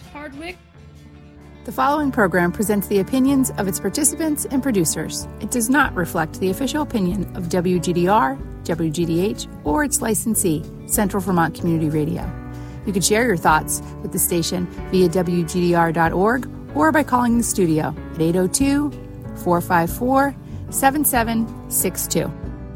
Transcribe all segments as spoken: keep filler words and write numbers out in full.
Hardwick. The following program presents the opinions of its participants and producers. It does not reflect the official opinion of W G D R, W G D H, or its licensee, Central Vermont Community Radio. You can share your thoughts with the station via W G D R dot org or by calling the studio at eight oh two, four five four, seven seven six two.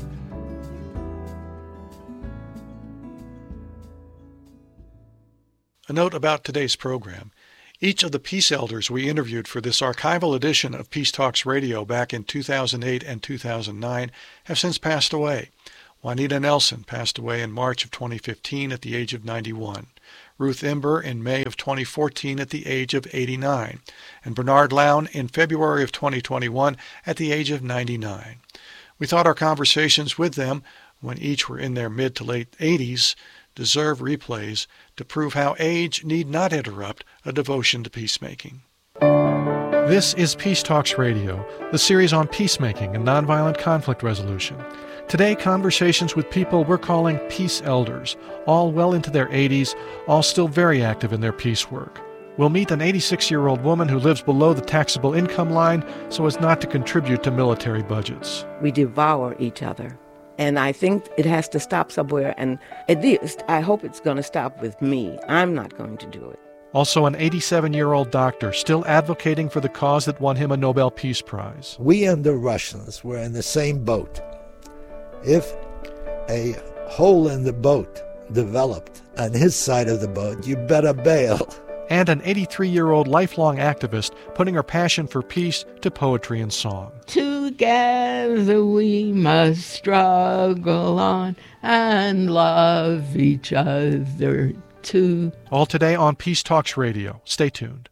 A note about today's program. Each of the Peace Elders we interviewed for this archival edition of Peace Talks Radio back in two thousand eight and two thousand nine have since passed away. Juanita Nelson passed away in March of twenty fifteen at the age of ninety-one. Ruth Imber in May of twenty fourteen at the age of eighty-nine. And Bernard Lown in February of twenty twenty-one at the age of ninety-nine. We thought our conversations with them, when each were in their mid to late eighties, deserve replays to prove how age need not interrupt a devotion to peacemaking. This is Peace Talks Radio, the series on peacemaking and nonviolent conflict resolution. Today, conversations with people we're calling Peace Elders, all well into their eighties, all still very active in their peace work. We'll meet an eighty-six-year-old woman who lives below the taxable income line so as not to contribute to military budgets. We devour each other. And I think it has to stop somewhere, and at least I hope it's going to stop with me. I'm not going to do it. Also an eighty-seven-year-old doctor still advocating for the cause that won him a Nobel Peace Prize. We and the Russians were in the same boat. If a hole in the boat developed on his side of the boat, you better bail. And an eighty-three-year-old lifelong activist putting her passion for peace to poetry and song. Together we must struggle on and love each other too. All today on Peace Talks Radio. Stay tuned.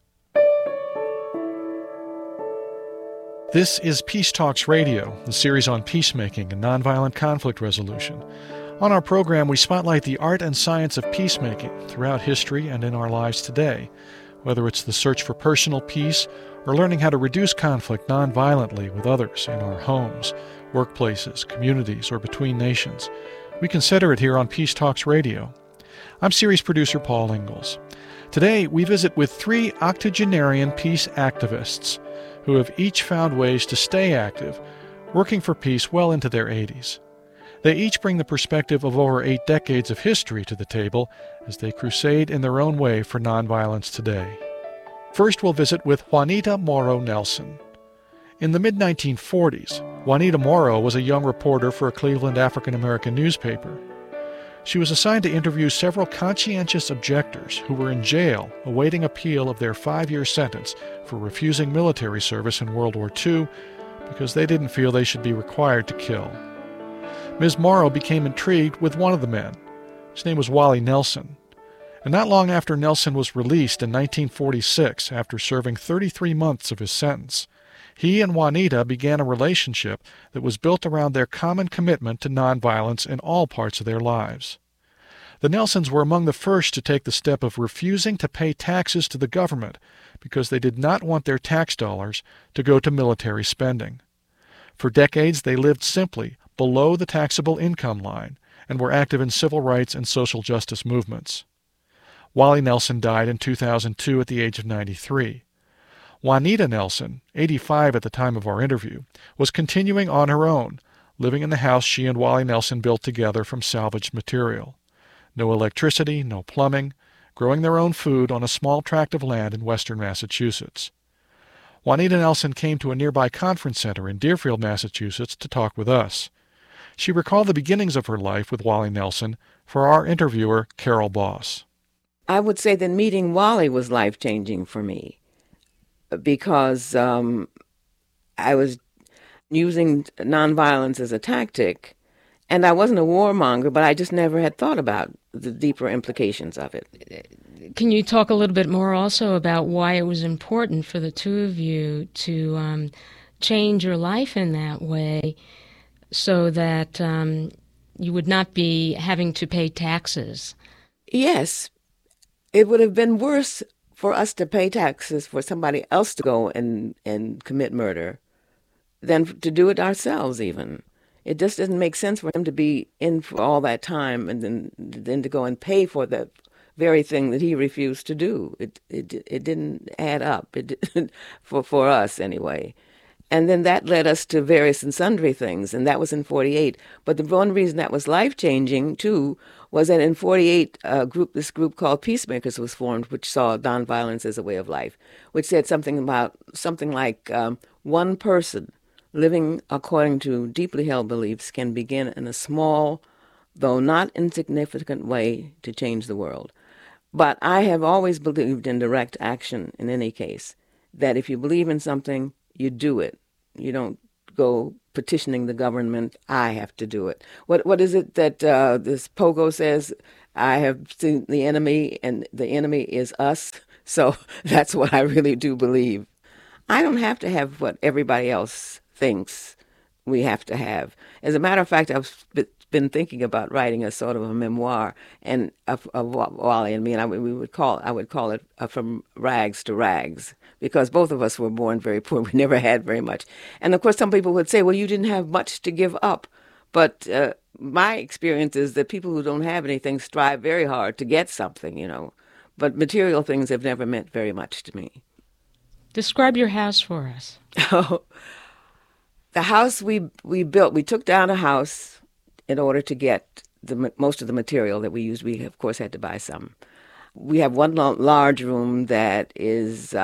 This is Peace Talks Radio, the series on peacemaking and nonviolent conflict resolution. On our program, we spotlight the art and science of peacemaking throughout history and in our lives today, whether it's the search for personal peace or learning how to reduce conflict nonviolently with others in our homes, workplaces, communities, or between nations. We consider it here on Peace Talks Radio. I'm series producer Paul Ingalls. Today, we visit with three octogenarian peace activists who have each found ways to stay active, working for peace well into their eighties. They each bring the perspective of over eight decades of history to the table as they crusade in their own way for nonviolence today. First, we'll visit with Juanita Morrow Nelson. In the mid nineteen forties, Juanita Morrow was a young reporter for a Cleveland African-American newspaper. She was assigned to interview several conscientious objectors who were in jail awaiting appeal of their five-year sentence for refusing military service in World War Two because they didn't feel they should be required to kill. Miz Morrow became intrigued with one of the men. His name was Wally Nelson. And not long after Nelson was released in nineteen forty-six, after serving thirty-three months of his sentence, he and Juanita began a relationship that was built around their common commitment to nonviolence in all parts of their lives. The Nelsons were among the first to take the step of refusing to pay taxes to the government because they did not want their tax dollars to go to military spending. For decades, they lived simply below the taxable income line and were active in civil rights and social justice movements. Wally Nelson died in two thousand two at the age of ninety-three. Juanita Nelson, eighty-five at the time of our interview, was continuing on her own, living in the house she and Wally Nelson built together from salvaged material. No electricity, no plumbing, growing their own food on a small tract of land in western Massachusetts. Juanita Nelson came to a nearby conference center in Deerfield, Massachusetts, to talk with us. She recalled the beginnings of her life with Wally Nelson for our interviewer, Carol Boss. I would say that meeting Wally was life-changing for me because um, I was using nonviolence as a tactic, and I wasn't a warmonger, but I just never had thought about the deeper implications of it. Can you talk a little bit more also about why it was important for the two of you to um, change your life in that way so that um, you would not be having to pay taxes? Yes. It would have been worse for us to pay taxes for somebody else to go and, and commit murder than to do it ourselves even. It just doesn't make sense for him to be in for all that time and then then to go and pay for the very thing that he refused to do. It it it didn't add up. It didn't, for for us anyway. And then that led us to various and sundry things, and that was in forty-eight. But the one reason that was life-changing, too, was that in forty-eight, a group, this group called Peacemakers was formed, which saw nonviolence as a way of life, which said something about, something like um, one person living according to deeply held beliefs can begin in a small, though not insignificant way to change the world. But I have always believed in direct action in any case, that if you believe in something, you do it. You don't go petitioning the government, I have to do it. What What is it that uh, this Pogo says? I have seen the enemy, and the enemy is us. So that's what I really do believe. I don't have to have what everybody else thinks we have to have. As a matter of fact, I've been thinking about writing a sort of a memoir and of, of Wally and me, and I, we would call I would call it uh, From Rags to Rags, because both of us were born very poor. We never had very much. And of course, some people would say, well, you didn't have much to give up. But uh, my experience is that people who don't have anything strive very hard to get something, you know. But material things have never meant very much to me. Describe your house for us. Oh, the house we we built, we took down a house in order to get the most of the material that we used. We, of course, had to buy some. We have one large room that is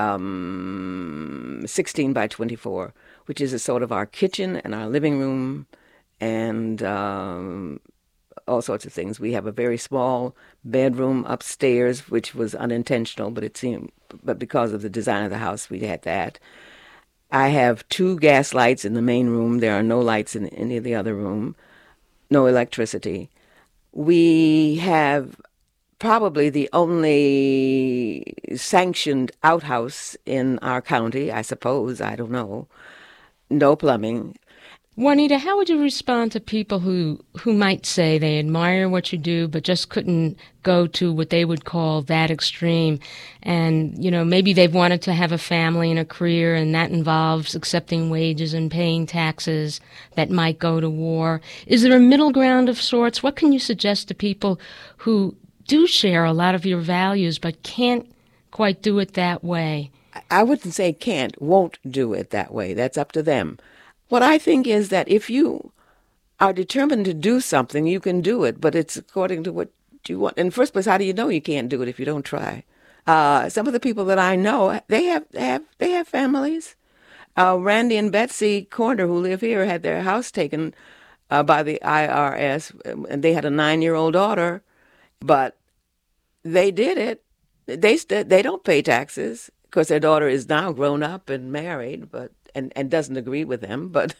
um, sixteen by twenty-four, which is a sort of our kitchen and our living room and um, all sorts of things. We have a very small bedroom upstairs, which was unintentional, but it seemed, but because of the design of the house, we had that. I have two gas lights in the main room. There are no lights in any of the other room. No electricity. We have probably the only sanctioned outhouse in our county, I suppose. I don't know. No plumbing. Juanita, how would you respond to people who, who might say they admire what you do but just couldn't go to what they would call that extreme? And, you know, maybe they've wanted to have a family and a career, and that involves accepting wages and paying taxes that might go to war. Is there a middle ground of sorts? What can you suggest to people who do share a lot of your values but can't quite do it that way? I wouldn't say can't, won't do it that way. That's up to them. What I think is that if you are determined to do something, you can do it, but it's according to what you want. In the first place, how do you know you can't do it if you don't try? Uh, some of the people that I know, they have have they have families. Uh, Randy and Betsy Corner, who live here, had their house taken uh, by the I R S, and they had a nine-year-old daughter, but they did it. They st- they don't pay taxes because their daughter is now grown up and married, but. And, and doesn't agree with them, but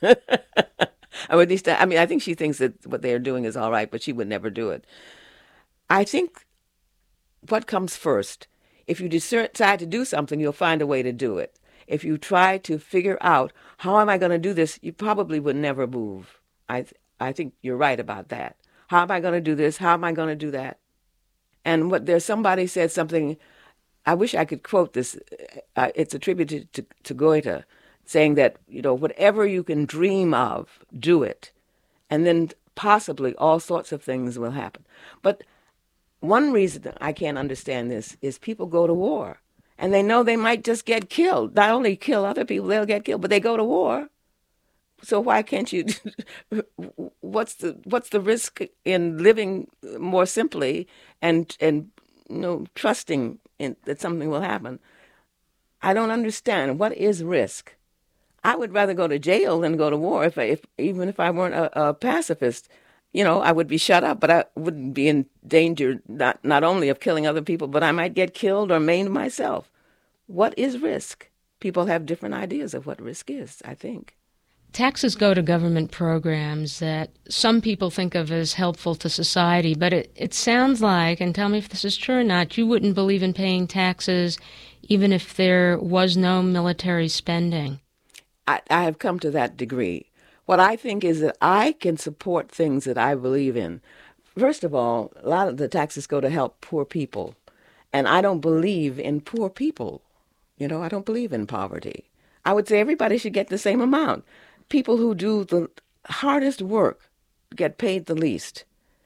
or at least I mean I think she thinks that what they are doing is all right, but she would never do it. I think what comes first, if you decide to do something, you'll find a way to do it. If you try to figure out how am I going to do this, you probably would never move. I th- I think you're right about that. How am I going to do this? How am I going to do that? And what there's somebody said something. I wish I could quote this. Uh, it's attributed to, to Goethe, saying that, you know, whatever you can dream of, do it. And then possibly all sorts of things will happen. But one reason I can't understand this is people go to war. And they know they might just get killed. Not only kill other people, they'll get killed, but they go to war. So why can't you, what's the what's the risk in living more simply and, and you know, trusting in, that something will happen? I don't understand. What is risk? I would rather go to jail than go to war. If, I, if even if I weren't a, a pacifist, you know, I would be shut up, but I wouldn't be in danger not not only of killing other people, but I might get killed or maimed myself. What is risk? People have different ideas of what risk is, I think. Taxes go to government programs that some people think of as helpful to society, but it, it sounds like, and tell me if this is true or not, you wouldn't believe in paying taxes even if there was no military spending. I, I have come to that degree. What I think is that I can support things that I believe in. First of all, a lot of the taxes go to help poor people. And I don't believe in poor people. You know, I don't believe in poverty. I would say everybody should get the same amount. People who do the hardest work get paid the least.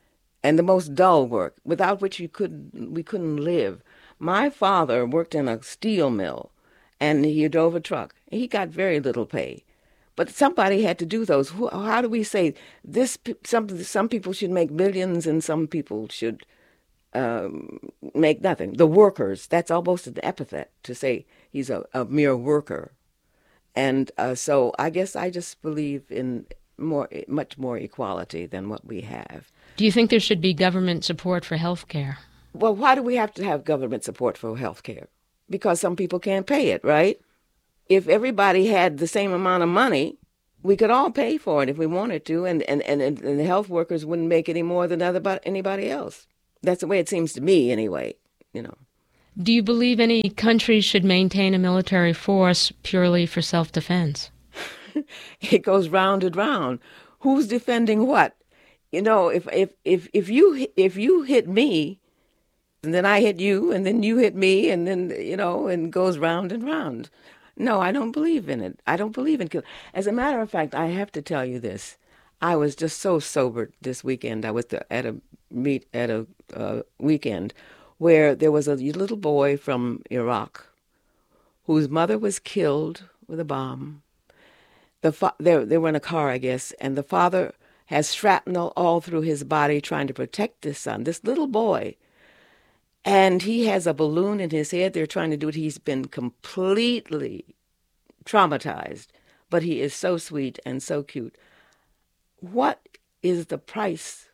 and the most dull work, without which you couldn't, we couldn't live. My father worked in a steel mill, and he drove a truck. He got very little pay. But somebody had to do those. How do we say this? Some some people should make millions, and some people should um, make nothing. The workers. That's almost an epithet to say he's a, a mere worker. And uh, so I guess I just believe in more, much more equality than what we have. Do you think there should be government support for health care? Well, why do we have to have government support for health care? Because some people can't pay it, right? If everybody had the same amount of money, we could all pay for it if we wanted to, and, and, and, and the health workers wouldn't make any more than other, anybody else. That's the way it seems to me anyway, you know. Do you believe any country should maintain a military force purely for self-defense? It goes round and round. Who's defending what? You know, if, if, if, if, you, if you hit me, and then I hit you, and then you hit me, and then, you know, and goes round and round. No, I don't believe in it. I don't believe in kill. As a matter of fact, I have to tell you this. I was just so sober this weekend. I was at a meet at a uh, weekend where there was a little boy from Iraq whose mother was killed with a bomb. The fa- they, they were in a car, I guess, and the father has shrapnel all through his body trying to protect his son, this little boy. And he has a balloon in his head. They're trying to do it. He's been completely traumatized, but he is so sweet and so cute. What is the price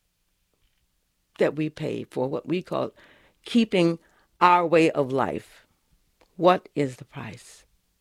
that we pay for what we call keeping our way of life? What is the price?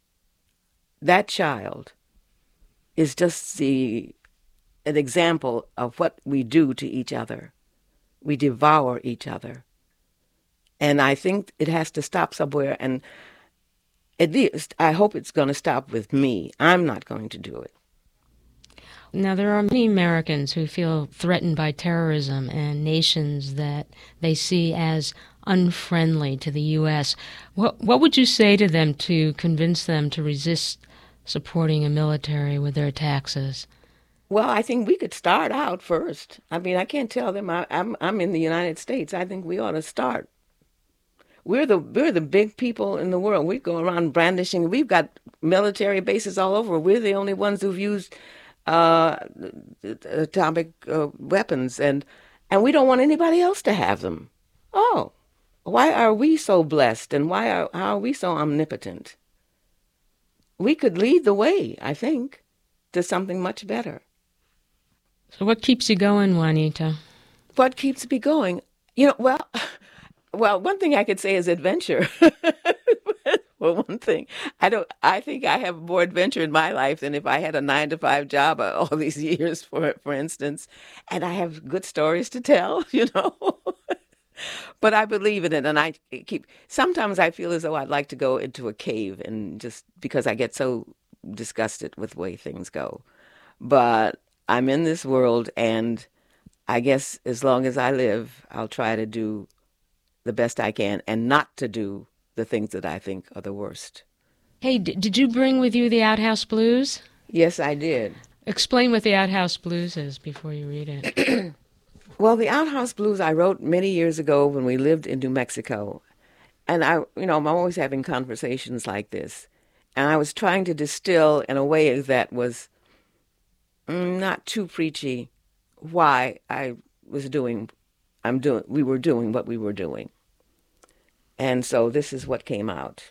That child is just the, an example of what we do to each other. We devour each other. And I think it has to stop somewhere, and at least I hope it's going to stop with me. I'm not going to do it. Now, there are many Americans who feel threatened by terrorism and nations that they see as unfriendly to the U S. What, what would you say to them to convince them to resist supporting a military with their taxes? Well, I think we could start out first. I mean, I can't tell them I, I'm, I'm in the United States. I think we ought to start. We're the we're the big people in the world. We go around brandishing. We've got military bases all over. We're the only ones who've used uh, atomic uh, weapons, and and we don't want anybody else to have them. Oh, why are we so blessed, and why are how are we so omnipotent? We could lead the way, I think, to something much better. So, what keeps you going, Juanita? What keeps me going? You know, well. Well, one thing I could say is adventure. Well, one thing, I don't. I think I have more adventure in my life than if I had a nine to five job all these years, for for instance. And I have good stories to tell, you know. But I believe in it, and I keep. Sometimes I feel as though I'd like to go into a cave, and just because I get so disgusted with the way things go. But I'm in this world, and I guess as long as I live, I'll try to do the best I can, and not to do the things that I think are the worst. Hey, d- did you bring with you the Outhouse Blues? Yes, I did. Explain what the Outhouse Blues is before you read it. Well, the Outhouse Blues I wrote many years ago when we lived in New Mexico. And I, you know, I'm always having conversations like this. And I was trying to distill in a way that was not too preachy why I was doing, I'm doing, we were doing what we were doing. And so this is what came out.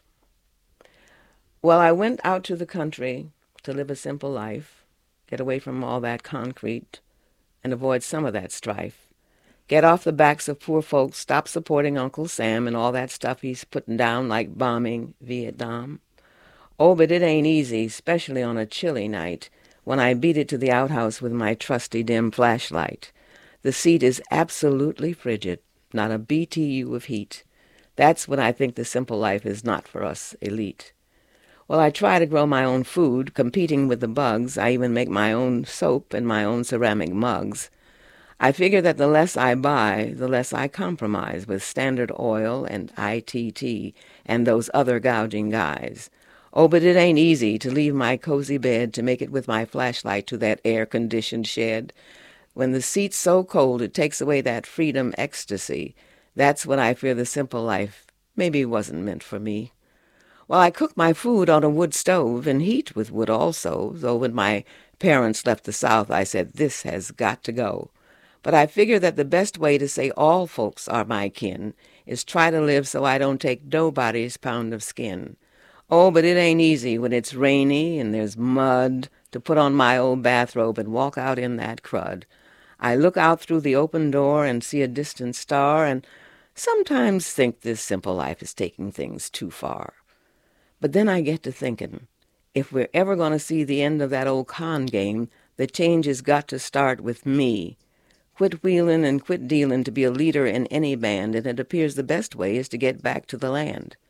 Well, I went out to the country to live a simple life, get away from all that concrete, and avoid some of that strife. Get off the backs of poor folks, stop supporting Uncle Sam and all that stuff he's putting down like bombing Vietnam. Oh, but it ain't easy, especially on a chilly night, when I beat it to the outhouse with my trusty dim flashlight. The seat is absolutely frigid, not a B T U of heat. That's when I think the simple life is not for us elite. Well, I try to grow my own food, competing with the bugs. I even make my own soap and my own ceramic mugs. I figure that the less I buy, the less I compromise with Standard Oil and I T T and those other gouging guys. Oh, but it ain't easy to leave my cozy bed to make it with my flashlight to that air-conditioned shed. When the seat's so cold it takes away that freedom ecstasy, that's when I fear the simple life maybe wasn't meant for me. While I cook my food on a wood stove and heat with wood also, though when my parents left the South I said, this has got to go. But I figure that the best way to say all folks are my kin is try to live so I don't take nobody's pound of skin. Oh, but it ain't easy when it's rainy and there's mud to put on my old bathrobe and walk out in that crud. I look out through the open door and see a distant star and sometimes think this simple life is taking things too far. But then I get to thinking, if we're ever going to see the end of that old con game, the change has got to start with me. Quit wheeling and quit dealing to be a leader in any band, and it appears the best way is to get back to the land.